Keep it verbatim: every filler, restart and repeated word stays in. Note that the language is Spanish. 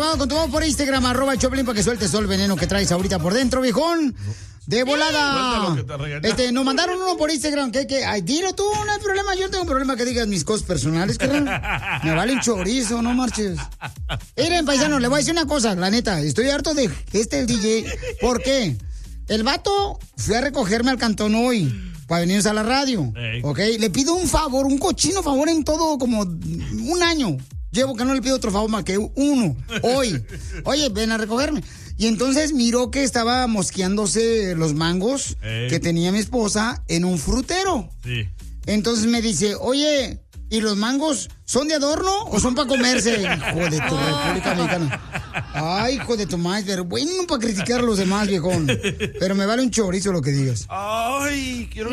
grabado con tu voz por Instagram, arroba el Choplin, para que sueltes todo el veneno que traes ahorita por dentro, viejón. De volada. Este, nos mandaron uno por Instagram. Que, que, ay, dilo tú, no hay problema. Yo no tengo problema que digas mis cosas personales, carnal. Me vale un chorizo, no marches. Miren, paisano, le voy a decir una cosa, la neta. Estoy harto de este el D J. ¿Por qué? El vato fue a recogerme al cantón hoy para venirnos a la radio. Hey. ¿Ok? Le pido un favor, un cochino favor en todo como un año. Llevo que no le pido otro favor más que uno. Hoy. Oye, ven a recogerme. Y entonces miró que estaba mosqueándose los mangos hey. que tenía mi esposa en un frutero. Sí. Entonces me dice, oye, ¿y los mangos son de adorno o son para comerse? Hijo de tu República Mexicana. Ay, hijo de tu madre, pero bueno para criticar a los demás, viejón. Pero me vale un chorizo lo que digas. Ay, quiero